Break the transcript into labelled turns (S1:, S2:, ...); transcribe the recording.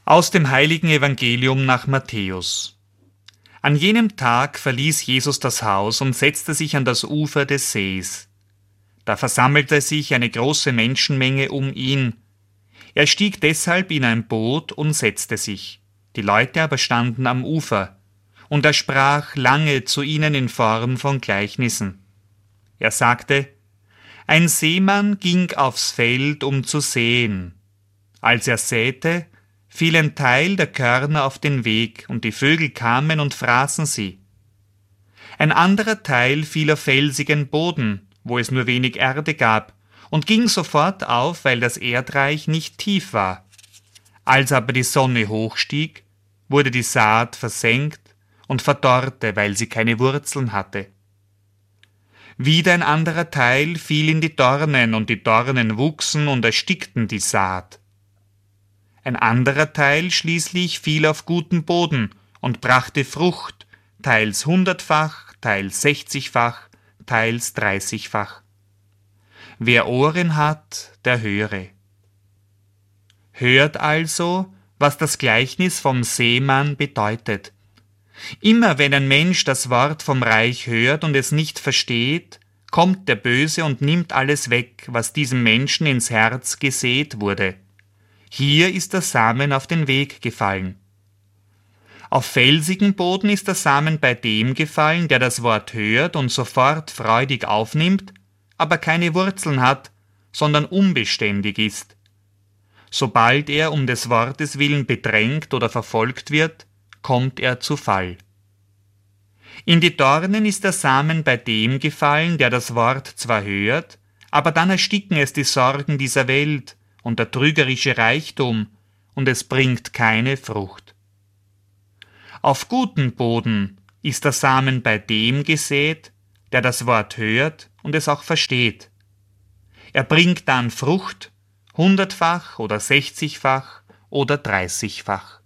S1: Aus dem heiligen Evangelium nach Matthäus. An jenem Tag verließ Jesus das Haus und setzte sich an das Ufer des Sees. Da versammelte sich eine große Menschenmenge um ihn. Er stieg deshalb in ein Boot und setzte sich. Die Leute aber standen am Ufer. Und er sprach lange zu ihnen in Form von Gleichnissen. Er sagte: Ein Seemann ging aufs Feld, um zu säen. Als er säte, fiel ein Teil der Körner auf den Weg, und die Vögel kamen und fraßen sie. Ein anderer Teil fiel auf felsigen Boden, wo es nur wenig Erde gab, und ging sofort auf, weil das Erdreich nicht tief war. Als aber die Sonne hochstieg, wurde die Saat versenkt und verdorrte, weil sie keine Wurzeln hatte. Wieder ein anderer Teil fiel in die Dornen, und die Dornen wuchsen und erstickten die Saat. Ein anderer Teil schließlich fiel auf guten Boden und brachte Frucht, teils 100-fach, teils 60-fach, teils 30-fach. Wer Ohren hat, der höre. Hört also, was das Gleichnis vom Seemann bedeutet. Immer wenn ein Mensch das Wort vom Reich hört und es nicht versteht, kommt der Böse und nimmt alles weg, was diesem Menschen ins Herz gesät wurde. Hier ist der Samen auf den Weg gefallen. Auf felsigen Boden ist der Samen bei dem gefallen, der das Wort hört und sofort freudig aufnimmt, aber keine Wurzeln hat, sondern unbeständig ist. Sobald er um des Wortes willen bedrängt oder verfolgt wird, kommt er zu Fall. In die Dornen ist der Samen bei dem gefallen, der das Wort zwar hört, aber dann ersticken es die Sorgen dieser Welt und der trügerische Reichtum, und es bringt keine Frucht. Auf guten Boden ist der Samen bei dem gesät, der das Wort hört und es auch versteht. Er bringt dann Frucht, 100-fach oder 60-fach oder 30-fach.